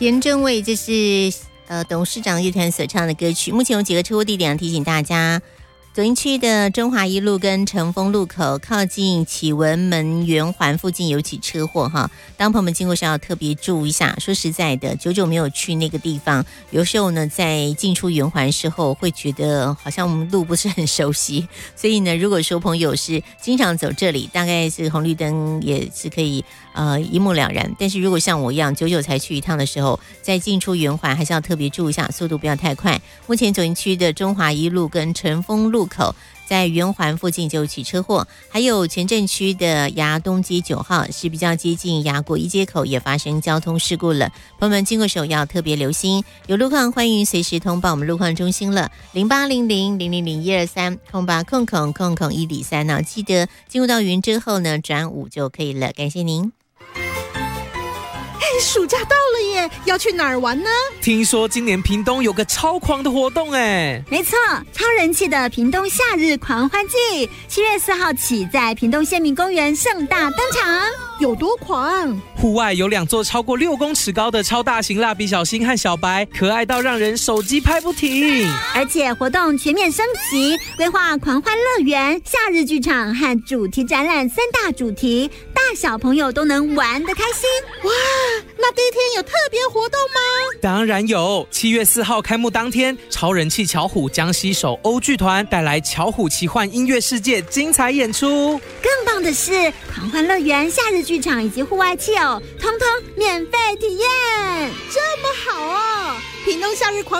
田正卫，这是董事长乐团所唱的歌曲。目前有几个车祸地点提醒大家。左营区的中华一路跟成丰路口靠近启文门圆环附近有起车祸哈，当朋友们经过时要特别注意一下。说实在的，久久没有去那个地方，有时候呢在进出圆环时候会觉得好像我们路不是很熟悉，所以呢如果说朋友是经常走这里，大概是红绿灯也是可以一目了然。但是如果像我一样久久才去一趟的时候，在进出圆环还是要特别注意一下，速度不要太快。目前左营区的中华一路跟成丰路口在圆环附近就起车祸，还有前镇区的牙东街9号是比较接近牙国一街口也发生交通事故了，朋友们经过时候要特别留心。有路况欢迎随时通报我们路况中心了，08000001230800000103呢，记得进入到云之后呢转5就可以了，感谢您。 暑假到了耶，要去哪儿玩呢？ 听说今年屏东有个超狂的活动哎！ 没错，超人气的屏东夏日狂欢季，7月4号起在屏东县民公园盛大登场。 有多狂？ 户外有2座超过6公尺高的超大型蜡笔小新和小白，可爱到让人手机拍不停。 而且活动全面升级，规划狂欢乐园、夏日剧场和主题展览3大主题，大小朋友都能玩得开心。 哇！那第一天有特别活动吗？ 当然有，7月4号开幕当天，超人气巧虎将携手欧剧团带来巧虎奇幻音乐世界精彩演出。 更棒的是，狂欢乐园、夏日剧场以及户外汽偶，通通免费体验。 这么好哦！屏东夏日狂